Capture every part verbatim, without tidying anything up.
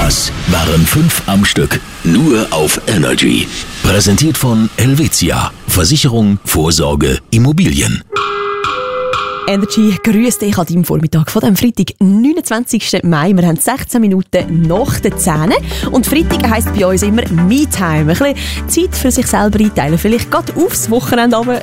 Das waren fünf am Stück, nur auf Energy. Präsentiert von Helvetia. Versicherung, Vorsorge, Immobilien. Energy grüßt dich an deinem Vormittag von dem Freitag, neunundzwanzigsten Mai. Wir haben sechzehn Minuten nach der zehn. Und Freitag heisst bei uns immer Me-Time. Ein bisschen Zeit für sich selber einteilen. Vielleicht gerade aufs Wochenende runter.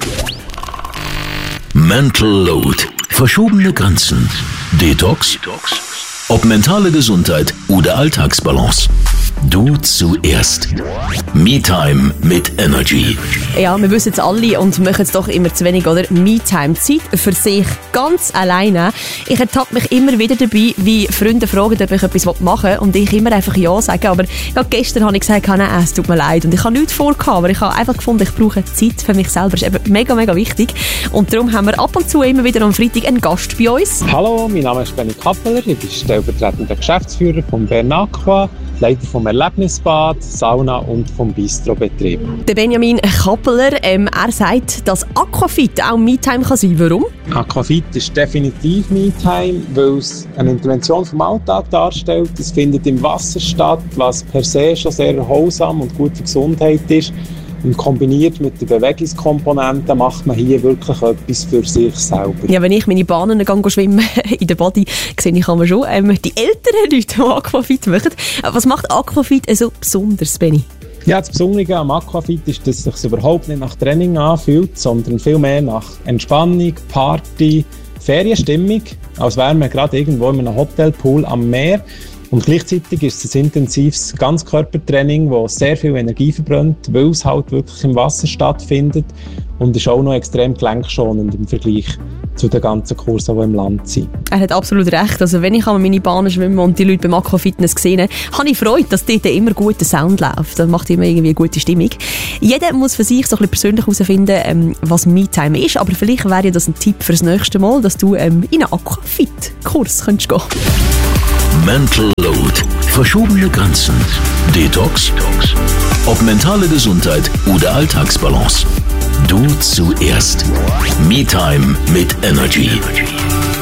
Mental Load. Verschobene Grenzen. Detox. Ob mentale Gesundheit oder Alltagsbalance. Du zuerst. Me-Time mit Energy. Ja, wir wissen es alle und machen es doch immer zu wenig, oder? Me-Time, Zeit für sich, ganz alleine. Ich ertappe mich immer wieder dabei, wie Freunde fragen, ob ich etwas machen will und ich immer einfach Ja sage. Aber gerade gestern habe ich gesagt, nein, es tut mir leid. Und ich habe nichts vorgehabt, aber ich habe einfach gefunden, ich brauche Zeit für mich selber. Das ist eben mega, mega wichtig. Und darum haben wir ab und zu immer wieder am Freitag einen Gast bei uns. Hallo, mein Name ist Benny Kappeler. Ich bin stellvertretender Geschäftsführer von Bernaqua, Leiter vom Erlebnisbad, Sauna und vom Bistrobetrieb. Der Benjamin Kappeler, ähm, er sagt, dass Aquafit auch Me-Time kann sein. Warum? Aquafit ist definitiv Me-Time, weil es eine Intervention vom Alltag darstellt. Es findet im Wasser statt, was per se schon sehr erholsam und gut für die Gesundheit ist. Und kombiniert mit der Bewegungskomponente macht man hier wirklich etwas für sich selber. Ja, wenn ich meine Bahnen gehe schwimmen in der Body, sehe ich aber schon ähm, die älteren Leute, die Aquafit machen. Was macht Aquafit so besonders, Benni? Ja, das Besondere am Aquafit ist, dass es sich überhaupt nicht nach Training anfühlt, sondern vielmehr nach Entspannung, Party, Ferienstimmung, als wären wir gerade irgendwo in einem Hotelpool am Meer. Und gleichzeitig ist es ein intensives Ganzkörpertraining, das sehr viel Energie verbrennt, weil es halt wirklich im Wasser stattfindet und ist auch noch extrem gelenkschonend im Vergleich zu den ganzen Kursen, die im Land sind. Er hat absolut recht. Also wenn ich an meine Bahnen schwimme und die Leute beim Aquafitness sehe, habe ich Freude, dass dort immer guter Sound läuft. Das macht immer irgendwie eine gute Stimmung. Jeder muss für sich so ein bisschen persönlich herausfinden, ähm, was Me-Time ist. Aber vielleicht wäre ja das ein Tipp für das nächste Mal, dass du ähm, in einen Aquafit-Kurs gehen könntest. Mental Load. Verschobene Grenzen. Detox. Ob mentale Gesundheit oder Alltagsbalance. Du zuerst. Me-Time mit Energy.